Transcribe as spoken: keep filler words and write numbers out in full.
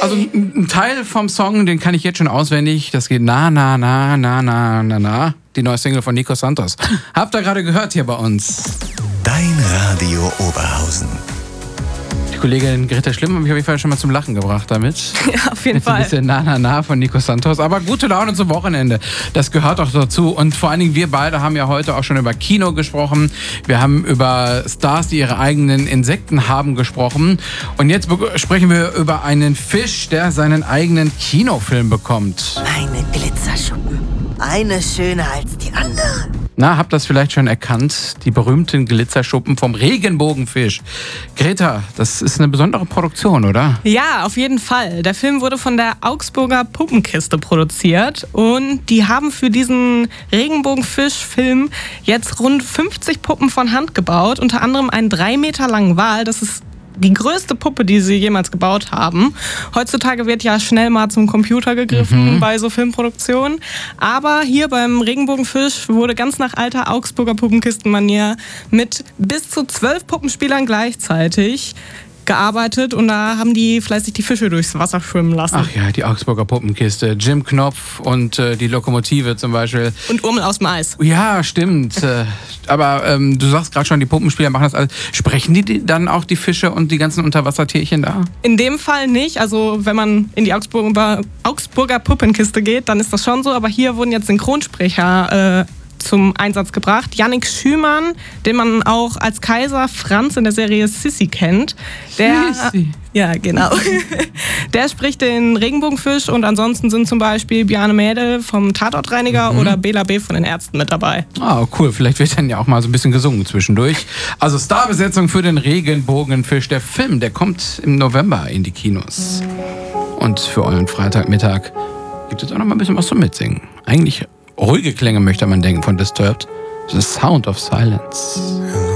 Also ein, ein Teil vom Song, den kann ich jetzt schon auswendig. Das geht na, na, na, na, na, na, na. Die neue Single von Nico Santos. Habt ihr gerade gehört hier bei uns. Dein Radio Oberhausen. Die Kollegin Greta Schlimm hat mich auf jeden Fall schon mal zum Lachen gebracht damit. Ja, auf jeden Jetzt Fall. ein bisschen Na, na, na von Nico Santos. Aber gute Laune zum Wochenende. Das gehört auch dazu. Und vor allen Dingen, wir beide haben ja heute auch schon über Kino gesprochen. Wir haben über Stars, die ihre eigenen Insekten haben, gesprochen. Und jetzt be- sprechen wir über einen Fisch, der seinen eigenen Kinofilm bekommt. Meine Glitzerschuppen. Eine schöner als die andere. Na, habt ihr das vielleicht schon erkannt? Die berühmten Glitzerschuppen vom Regenbogenfisch. Greta, das ist eine besondere Produktion, oder? Ja, auf jeden Fall. Der Film wurde von der Augsburger Puppenkiste produziert und die haben für diesen Regenbogenfisch-Film jetzt rund fünfzig Puppen von Hand gebaut, unter anderem einen drei Meter langen Wal. Das ist die größte Puppe, die sie jemals gebaut haben. Heutzutage wird ja schnell mal zum Computer gegriffen mhm. bei so Filmproduktionen. Aber hier beim Regenbogenfisch wurde ganz nach alter Augsburger Puppenkistenmanier mit bis zu zwölf Puppenspielern gleichzeitig gearbeitet und da haben die fleißig die Fische durchs Wasser schwimmen lassen. Ach ja, die Augsburger Puppenkiste. Jim Knopf und äh, die Lokomotive zum Beispiel. Und Urmel aus dem Eis. Ja, stimmt. äh, aber ähm, du sagst gerade schon, die Puppenspieler machen das alles. Sprechen die, die dann auch die Fische und die ganzen Unterwassertierchen da? In dem Fall nicht. Also wenn man in die Augsburger, Augsburger Puppenkiste geht, dann ist das schon so. Aber hier wurden jetzt Synchronsprecher äh, zum Einsatz gebracht. Yannick Schümann, den man auch als Kaiser Franz in der Serie Sissi kennt. Der, Sissi. Ja, genau. Der spricht den Regenbogenfisch und ansonsten sind zum Beispiel Bjarne Mädel vom Tatortreiniger mhm. oder Bela B. von den Ärzten mit dabei. Ah, oh, cool. Vielleicht wird dann ja auch mal so ein bisschen gesungen zwischendurch. Also Starbesetzung für den Regenbogenfisch. Der Film, der kommt im November in die Kinos. Und für euren Freitagmittag gibt es auch noch mal ein bisschen was zum Mitsingen. Eigentlich ruhige Klänge möchte man denken von Disturbed. The Sound of Silence.